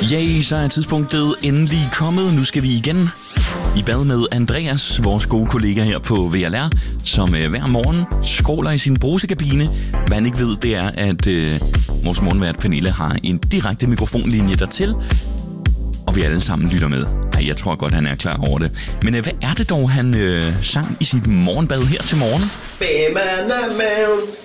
Ja, så er tidspunktet endelig kommet. Nu skal vi igen i bad med Andreas, vores gode kollega her på VLR, som hver morgen skråler i sin brusekabine. Hvad han ikke ved, det er, at vores morgenvært Pernille har en direkte mikrofonlinje dertil, og vi alle sammen lytter med. Ej, jeg tror godt, han er klar over det. Men hvad er det dog, han sang i sit morgenbad her til morgen? Bamana